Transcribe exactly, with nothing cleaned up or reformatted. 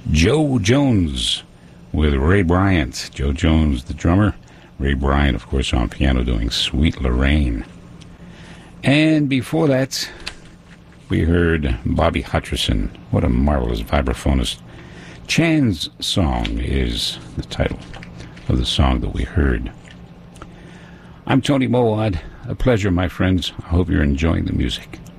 Joe Jones with Ray Bryant. Joe Jones, the drummer. Ray Bryant, of course, on piano doing Sweet Lorraine. And before that, we heard Bobby Hutcherson. What a marvelous vibraphonist. Chan's Song is the title of the song that we heard. I'm Tony Mowat. A pleasure, my friends. I hope you're enjoying the music.